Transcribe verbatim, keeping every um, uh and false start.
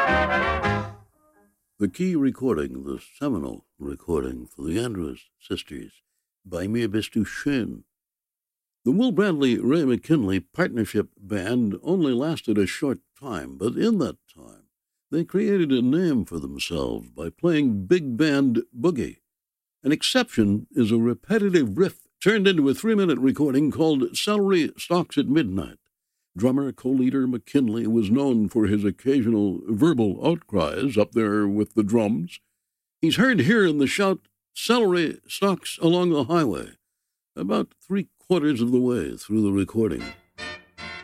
The key recording, the seminal recording for the Andrews Sisters by Mir Bist du schön. The Will Bradley-Ray McKinley partnership band only lasted a short time, but in that time they created a name for themselves by playing big band boogie. An exception is a repetitive riff turned into a three-minute recording called Celery Stalks at Midnight. Drummer co-leader McKinley was known for his occasional verbal outcries up there with the drums. He's heard here in the shout, "Celery Stalks Along the Highway," about three-quarters of the way through the recording.